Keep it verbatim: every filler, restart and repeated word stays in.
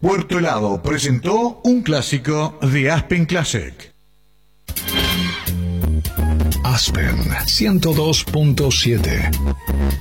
Puerto Helado presentó un clásico de Aspen Classic. Aspen ciento dos punto siete.